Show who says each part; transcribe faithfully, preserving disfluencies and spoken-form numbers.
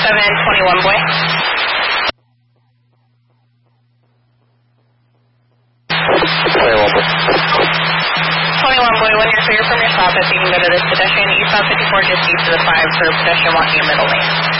Speaker 1: seven twenty-one boy.
Speaker 2: twenty-one boy.
Speaker 1: twenty-one boy, when you're clear from your stop, if you can go to this pedestrian eastbound fifty-four just east of the five for pedestrian walking in middle lane.